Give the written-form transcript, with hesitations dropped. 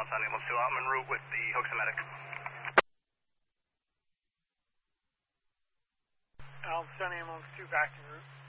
Allentown Ambulance 2. I'm en route with the Hoaxton medic. Allentown Ambulance 2 back en route.